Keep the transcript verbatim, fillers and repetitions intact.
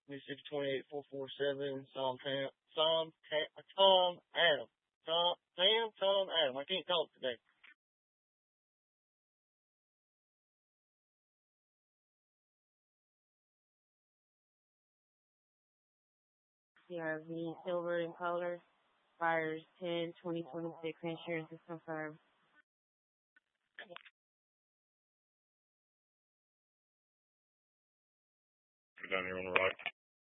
Mississippi twenty-eight four four seven, Psalm Tam, Psalm Ta- Tom Adam. Tom, Sam, Tom Adam. I can't talk today. C R V silver in color. Expires ten twenty twenty-six. Insurance is confirmed. Down here on the right.